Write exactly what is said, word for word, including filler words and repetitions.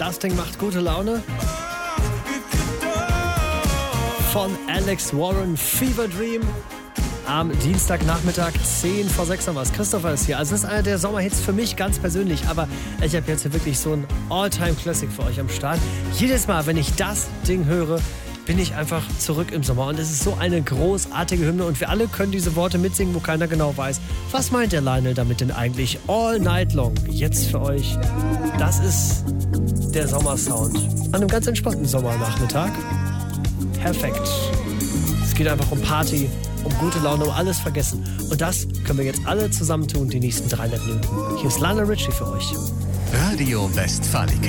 Das Ding macht gute Laune. Von Alex Warren, Fever Dream. Am Dienstagnachmittag, zehn vor sechs haben wir es. Christopher ist hier. Also das ist einer der Sommerhits für mich ganz persönlich. Aber ich habe jetzt hier wirklich so ein All-Time-Classic für euch am Start. Jedes Mal, wenn ich das Ding höre, bin ich einfach zurück im Sommer. Und es ist so eine großartige Hymne. Und wir alle können diese Worte mitsingen, wo keiner genau weiß. Was meint der Lionel damit denn eigentlich? All Night Long. Jetzt für euch. Das ist der Sommersound. An einem ganz entspannten Sommernachmittag. Perfekt. Es geht einfach um Party, um gute Laune, um alles vergessen. Und das können wir jetzt alle zusammen tun, die nächsten dreihundert Minuten. Hier ist Lionel Richie für euch. Radio Westfalen.